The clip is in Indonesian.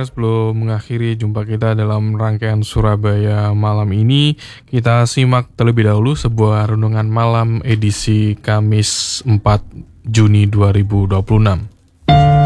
pendengar, sebelum mengakhiri jumpa kita dalam rangkaian Surabaya malam ini, kita simak terlebih dahulu sebuah renungan malam edisi Kamis 4 Juni 2026.